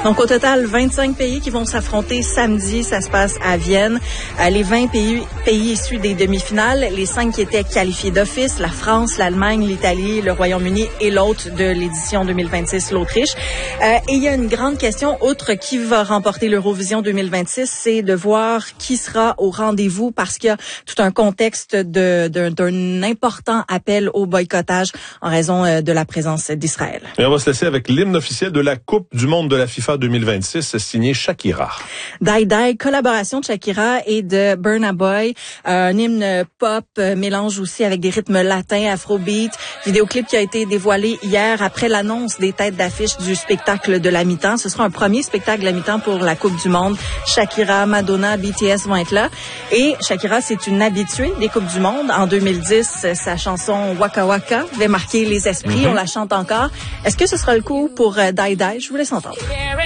Donc, au total, 25 pays qui vont s'affronter samedi. Ça se passe à Vienne. Les 20 pays issus des demi-finales, les 5 qui étaient qualifiés d'office, la France, l'Allemagne, l'Italie, le Royaume-Uni et l'hôte de l'édition 2026, l'Autriche. Et il y a une grande question, outre qui va remporter l'Eurovision 2026, c'est de voir qui sera au rendez-vous parce qu'il y a tout un contexte d'un important appel au boycottage en raison de la présence d'Israël. Et on va se laisser avec l'hymne officiel de la Coupe du monde de la FIFA 2026, signé Shakira. Die Die, collaboration de Shakira et de Burna Boy, un hymne pop, mélange aussi avec des rythmes latins, afrobeat, vidéoclip qui a été dévoilé hier après l'annonce des têtes d'affiche du spectacle de la mi-temps. Ce sera un premier spectacle de la mi-temps pour la Coupe du monde. Shakira, Madonna, BTS vont être là. Et Shakira, c'est une habituée des Coupes du monde. En 2010, sa chanson Waka Waka avait marqué les esprits. On la chante encore. Est-ce que ce sera le coup pour Die Die? Je vous laisse entendre.